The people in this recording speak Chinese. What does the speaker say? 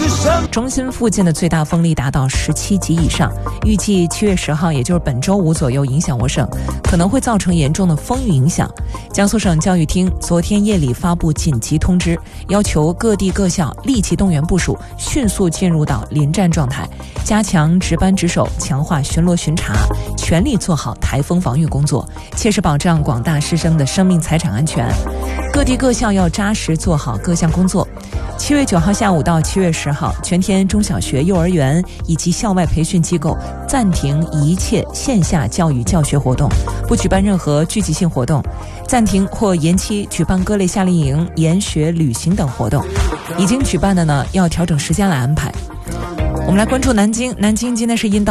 中心附近的最大风力达到17级以上，预计7月10号，也就是本周五左右影响我省，可能会造成严重的风雨影响。江苏省教育厅昨天夜里发布紧急通知，要求各地各校立即动员部署，迅速进入到临战状态，加强值班值守，强化巡逻巡查，全力做好台风防御工作，切实保障广大师生的生命财产安全。各地各校要扎实做好各项工作。7月9号下午到7月10号，全天中小学、幼儿园以及校外培训机构暂停一切线下教育教学活动，不举办任何聚集性活动，暂停或延期举办各类夏令营、研学、旅行等活动。已经举办的呢，要调整时间来安排。我们来关注南京，南京今天是阴到